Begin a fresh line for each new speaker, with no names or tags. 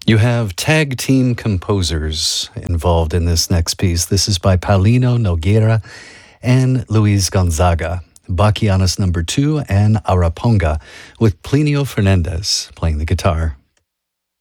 You have tag team composers involved in this next piece. This is by Paulino Nogueira and Luis Gonzaga. Bachianas number 2 and Araponga with Plinio Fernandez playing the guitar.